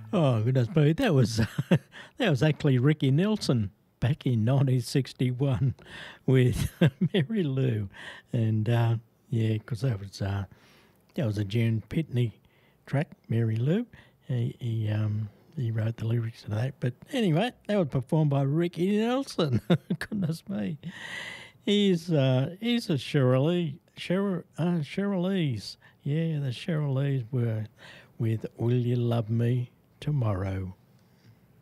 Oh goodness me, that was that was actually Ricky Nelson back in 1961 with Mary Lou, and yeah, because that was a June Pitney track, Mary Lou. He wrote the lyrics to that, but anyway, that was performed by Ricky Nelson. Goodness me, he's a Cherylees. Yeah, the Cherylees were with "Will You Love Me Tomorrow."